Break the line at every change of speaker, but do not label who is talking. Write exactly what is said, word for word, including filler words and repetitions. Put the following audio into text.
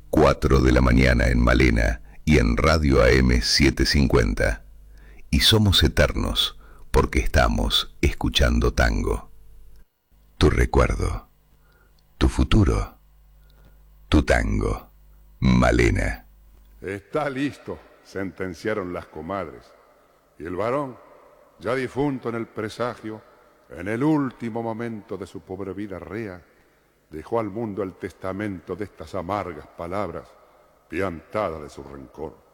cuatro de la mañana en Malena y en Radio A M setecientos cincuenta. Y somos eternos porque estamos escuchando tango. Tu recuerdo, tu futuro, tu tango. Malena.
Está listo, sentenciaron las comadres. Y el varón, ya difunto en el presagio, en el último momento de su pobre vida rea, dejó al mundo el testamento de estas amargas palabras, piantadas de su rencor.